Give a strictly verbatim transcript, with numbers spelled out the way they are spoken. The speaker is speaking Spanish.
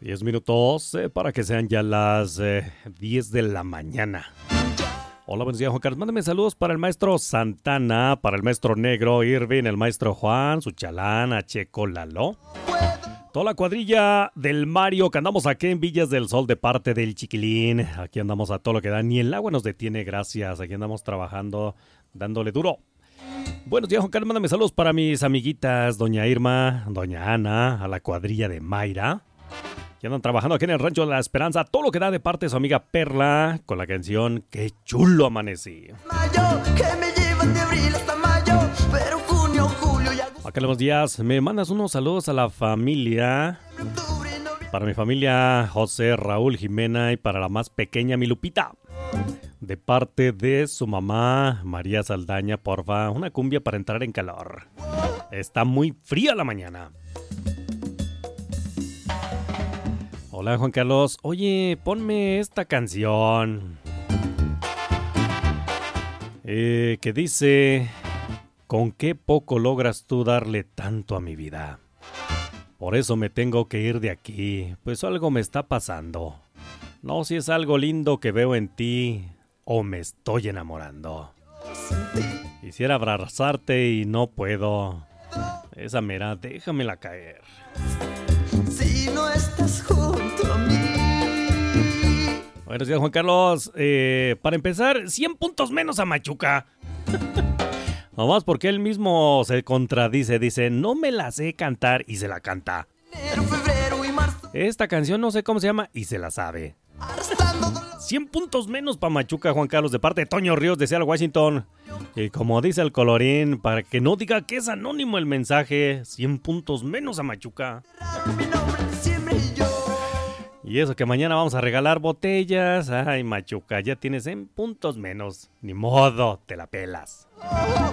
diez minutos eh, para que sean ya las eh, diez de la mañana. Hola, buenos días, Juan Carlos. Mándame saludos para el maestro Santana, para el maestro Negro, Irving, el maestro Juan, su chalán, a Checo, Lalo. Toda la cuadrilla del Mario, que andamos aquí en Villas del Sol de parte del Chiquilín. Aquí andamos a todo lo que da. Ni el agua nos detiene, gracias. Aquí andamos trabajando, dándole duro. Buenos días, Juan Carlos. Mándame saludos para mis amiguitas, doña Irma, doña Ana, a la cuadrilla de Mayra. Que andan trabajando aquí en el Rancho de la Esperanza. Todo lo que da de parte de su amiga Perla, con la canción Qué chulo amanecí. Mayo, que me llevan de abril hasta mayo, pero junio, julio y agosto. Acá buenos días. Me mandas unos saludos a la familia. Para mi familia José, Raúl, Jimena y para la más pequeña, mi Lupita. De parte de su mamá María Saldaña, porfa, una cumbia para entrar en calor. Está muy fría la mañana. Hola, Juan Carlos. Oye, ponme esta canción. Eh, que dice: ¿con qué poco logras tú darle tanto a mi vida? Por eso me tengo que ir de aquí, pues algo me está pasando. No si es algo lindo que veo en ti o me estoy enamorando. Quisiera abrazarte y no puedo. Esa mera, déjamela caer. Si no estás junto a mí. Buenos días, Juan Carlos. Eh, para empezar, cien puntos menos a Machuca. Nomás porque él mismo se contradice. Dice, no me la sé cantar y se la canta. Enero, febrero y marzo. Esta canción no sé cómo se llama y se la sabe. cien puntos menos para Machuca, Juan Carlos, de parte de Toño Ríos de Seattle, Washington. Y como dice el colorín, para que no diga que es anónimo el mensaje, cien puntos menos a Machuca. Mi nombre siempre y yo. Y eso que mañana vamos a regalar botellas. Ay, Machuca, ya tienes cien puntos menos. Ni modo, te la pelas.